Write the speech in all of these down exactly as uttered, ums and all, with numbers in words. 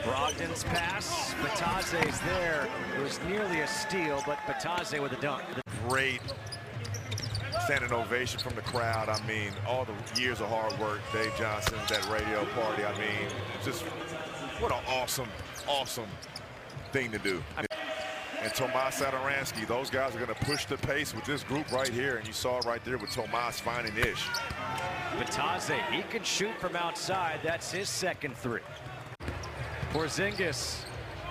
Brogdon's pass. Bataze's there. It was nearly a steal, but Bataze with a dunk. Great standing ovation from the crowd. I mean, all the years of hard work, Dave Johnson, that radio party. I mean, just what an awesome, awesome thing to do. And Tomas Satoransky, those guys are going to push the pace with this group right here. And you saw it right there with Tomas finding Ish. Bataze, he can shoot from outside. That's his second three. Porzingis.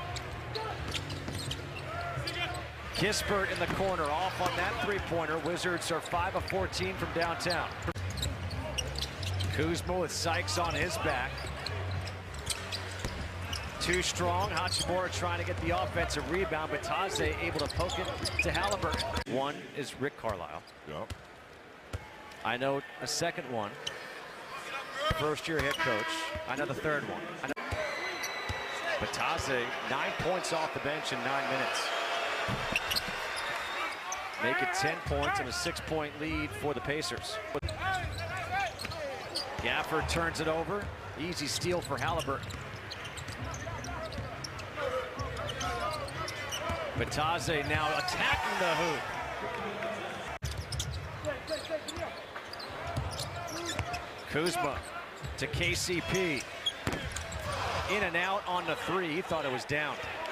Kispert in the corner, off on that three-pointer. Wizards are five of fourteen from downtown. Kuzma with Sykes on his back. Too strong. Hachimura trying to get the offensive rebound. Bataze able to poke it to Halliburton. One is Rick Carlisle. Yep. I know a second one. First-year head coach. I know the third one. I know Bataze, nine points off the bench in nine minutes. Make it ten points and a six-point lead for the Pacers. Gafford turns it over. Easy steal for Halliburton. Bataze now attacking the hoop. Kuzma to K C P. In and out on the three. He thought it was down.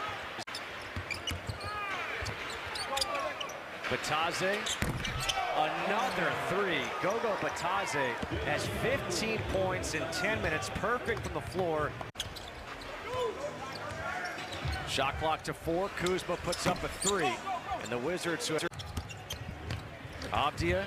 Bataze, another three. Gogo Bataze has fifteen points in ten minutes, perfect from the floor. Shot clock to four. Kuzma puts up a three, and the Wizards. Avdia.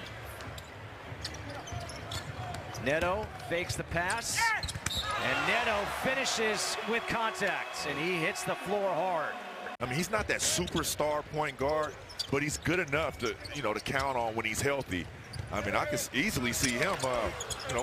Neto fakes the pass, and Neto finishes with contact, and he hits the floor hard. I mean, he's not that superstar point guard, but he's good enough to, you know, to count on when he's healthy. I mean, I can easily see him, uh, you know,